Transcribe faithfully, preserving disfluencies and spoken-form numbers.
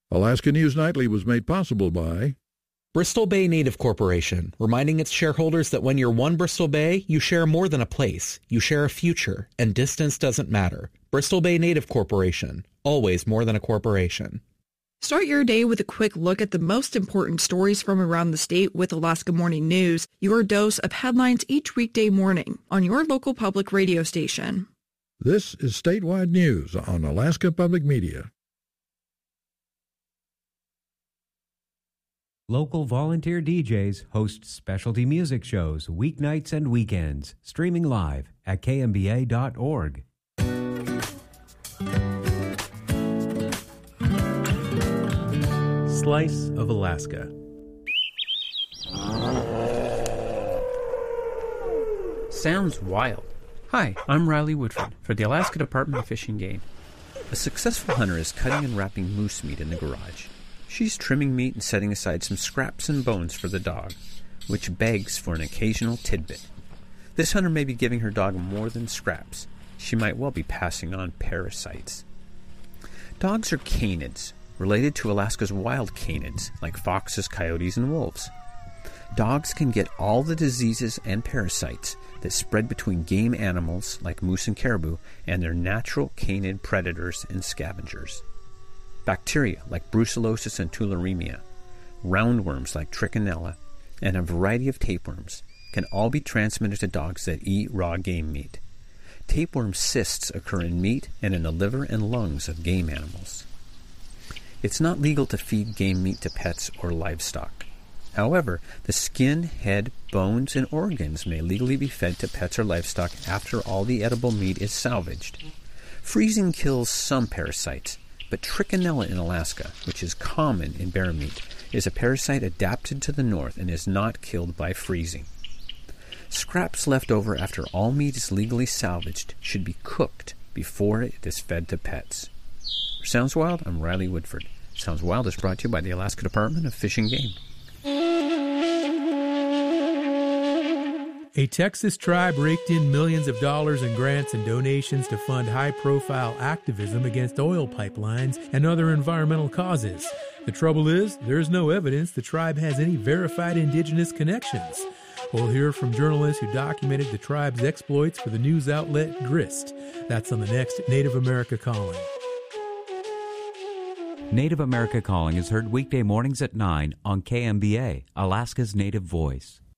Alaska News Nightly was made possible by Bristol Bay Native Corporation, reminding its shareholders that when you're one Bristol Bay, you share more than a place. You share a future, and distance doesn't matter. Bristol Bay Native Corporation, always more than a corporation. Start your day with a quick look at the most important stories from around the state with Alaska Morning News, your dose of headlines each weekday morning on your local public radio station. This is Statewide News on Alaska Public Media. Local volunteer D Js host specialty music shows weeknights and weekends, streaming live at K M B A dot org. Slice of Alaska. Sounds wild. Hi, I'm Riley Woodford for the Alaska Department of Fish and Game. A successful hunter is cutting and wrapping moose meat in the garage. She's trimming meat and setting aside some scraps and bones for the dog, which begs for an occasional tidbit. This hunter may be giving her dog more than scraps. She might well be passing on parasites. Dogs are canids, related to Alaska's wild canids, like foxes, coyotes, and wolves. Dogs can get all the diseases and parasites that spread between game animals, like moose and caribou, and their natural canid predators and scavengers. Bacteria like brucellosis and tularemia, roundworms like trichinella, and a variety of tapeworms can all be transmitted to dogs that eat raw game meat. Tapeworm cysts occur in meat and in the liver and lungs of game animals. It's not legal to feed game meat to pets or livestock. However, the skin, head, bones, and organs may legally be fed to pets or livestock after all the edible meat is salvaged. Freezing kills some parasites, but trichinella in Alaska, which is common in bear meat, is a parasite adapted to the north and is not killed by freezing. Scraps left over after all meat is legally salvaged should be cooked before it is fed to pets. For Sounds Wild, I'm Riley Woodford. Sounds Wild is brought to you by the Alaska Department of Fish and Game. A Texas tribe raked in millions of dollars in grants and donations to fund high-profile activism against oil pipelines and other environmental causes. The trouble is, there's no evidence the tribe has any verified indigenous connections. We'll hear from journalists who documented the tribe's exploits for the news outlet Grist. That's on the next Native America Calling. Native America Calling is heard weekday mornings at nine on K M B A, Alaska's Native Voice.